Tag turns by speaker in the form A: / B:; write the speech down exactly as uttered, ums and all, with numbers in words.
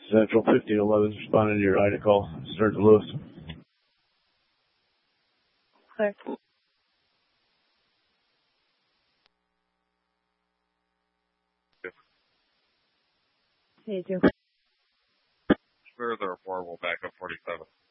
A: Central fifteen eleven is responding to your I D A call. Sergeant Lewis.
B: Clear. Hey, Joe.
C: Clear the report. We'll back up forty-seven.